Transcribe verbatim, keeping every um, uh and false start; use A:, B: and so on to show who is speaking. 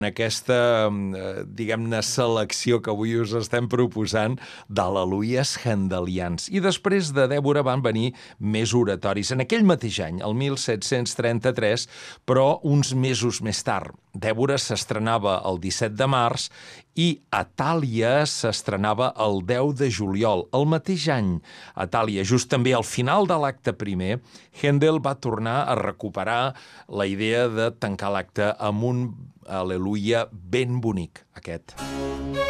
A: aquesta, diguem-ne, selecció que avui us estem proposant d'al·leluies handelians. I després de Dèbora van venir més oratoris. En aquell mateix any, el mil set-cents trenta-tres, però uns mesos més tard. Dèbora s'estrenava el disset de març i Atàlia s'estrenava el deu de juliol, el mateix any. Atàlia, just també al final de l'acte primer, Handel va tornar a recuperar la idea de tancar l'acte amb un al·leluia ben bonic, aquest.